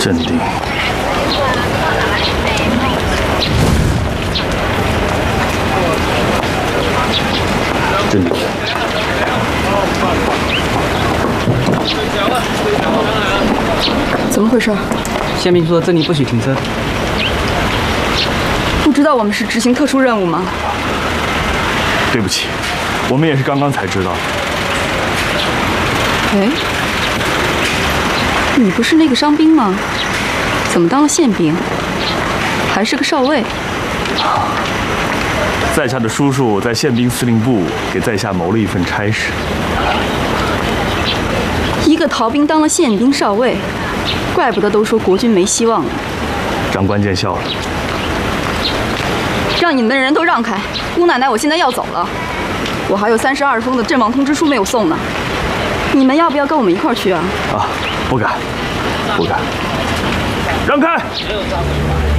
镇定。镇定。 怎么回事？ 宪兵说这里不许停车。 不知道我们是执行特殊任务吗？ 对不起，我们也是刚刚才知道。 哎，你不是那个伤兵吗？怎么当了宪兵？还是个少尉？ 在下的叔叔在宪兵司令部给在下谋了一份差事。 一个逃兵当了宪兵少尉，怪不得都说国军没希望了。 长官见笑了。 让你们的人都让开，姑奶奶，我现在要走了，我还有32封的阵亡通知书没有送呢。你们要不要跟我们一块儿去啊？ 啊，不敢，不敢。让开！